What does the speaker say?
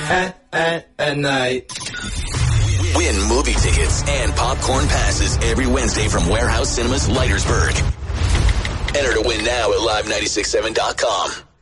at night. Win movie tickets and popcorn passes every Wednesday from Warehouse Cinemas, Leitersburg. Enter to win now at live967.com.